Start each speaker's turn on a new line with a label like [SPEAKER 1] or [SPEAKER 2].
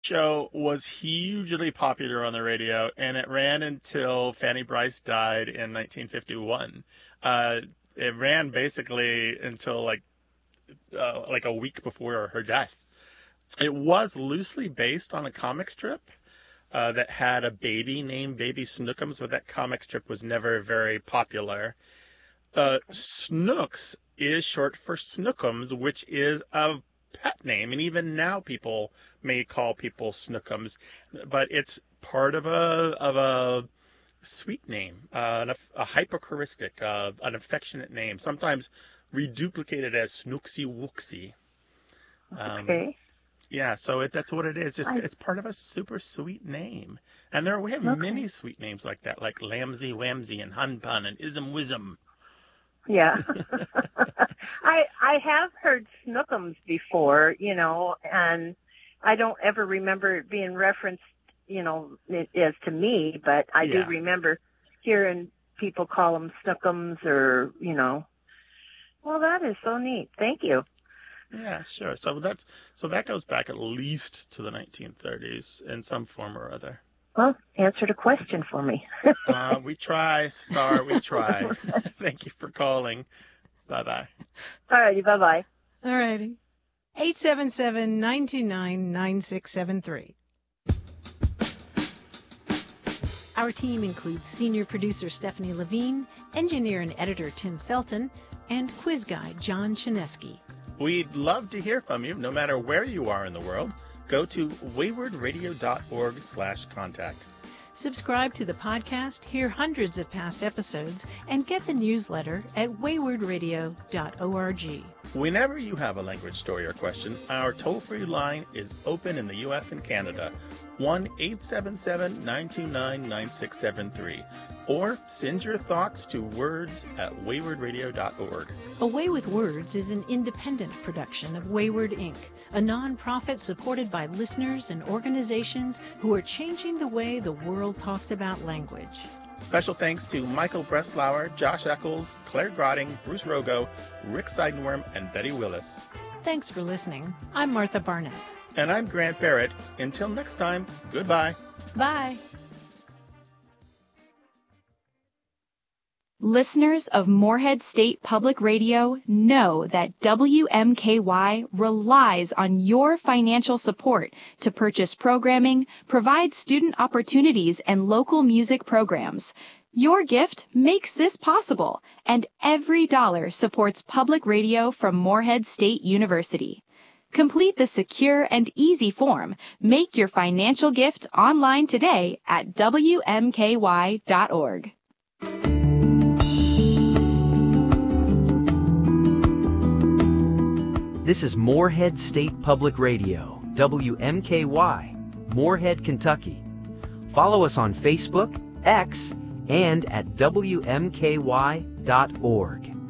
[SPEAKER 1] show was hugely popular on the radio, and it ran until Fanny Brice died in 1951. It ran basically until like a week before her death. It was loosely based on a comic strip that had a baby named Baby Snookums, but that comic strip was never very popular. Snooks is short for Snookums, which is a pet name, and even now people may call people Snookums, but it's part of a sweet name, a hyperchoristic, an affectionate name, sometimes reduplicated as Snooksy Wooksy.
[SPEAKER 2] Okay.
[SPEAKER 1] Yeah, so that's what it is. It's part of a super sweet name, and we have many sweet names like that, like Lamsy Wamsy and Hun Pun and Ism Wism.
[SPEAKER 2] Yeah. I have heard Snookums before, and I don't ever remember it being referenced, as to me, but I do remember hearing people call them Snookums or, Well, that is so neat. Thank you.
[SPEAKER 1] Yeah, sure. So that goes back at least to the 1930s in some form or other.
[SPEAKER 2] Well, answered a question for me.
[SPEAKER 1] We try, Star. We try. Thank you for calling. Bye-bye.
[SPEAKER 2] All righty. Bye-bye.
[SPEAKER 3] All righty. 877-929-9673. Our team includes senior producer Stephanie Levine, engineer and editor Tim Felton, and quiz guy John Chinesky.
[SPEAKER 1] We'd love to hear from you, no matter where you are in the world. Go to waywardradio.org/contact.
[SPEAKER 3] Subscribe to the podcast, hear hundreds of past episodes, and get the newsletter at waywardradio.org.
[SPEAKER 1] Whenever you have a language story or question, our toll-free line is open in the U.S. and Canada, 1-877-929-9673. Or send your thoughts to words@waywardradio.org.
[SPEAKER 3] A Way with Words is an independent production of Wayward Inc., a non-profit supported by listeners and organizations who are changing the way the world talks about language.
[SPEAKER 1] Special thanks to Michael Breslauer, Josh Eccles, Claire Grotting, Bruce Rogo, Rick Seidenworm, and Betty Willis.
[SPEAKER 3] Thanks for listening. I'm Martha Barnett.
[SPEAKER 1] And I'm Grant Barrett. Until next time, goodbye.
[SPEAKER 3] Bye.
[SPEAKER 4] Listeners of Morehead State Public Radio know that WMKY relies on your financial support to purchase programming, provide student opportunities, and local music programs. Your gift makes this possible, and every dollar supports public radio from Morehead State University. Complete the secure and easy form. Make your financial gift online today at WMKY.org.
[SPEAKER 5] This is Morehead State Public Radio, WMKY, Morehead, Kentucky. Follow us on Facebook, X, and at WMKY.org.